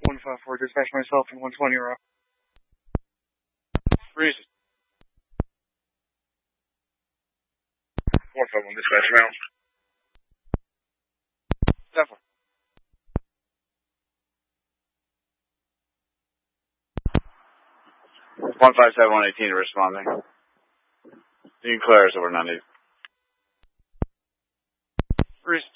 154, dispatch myself and 120 row. Reason. 151, dispatch round. Definitely. One 157-118 responding. You can clear us over 90. Reason.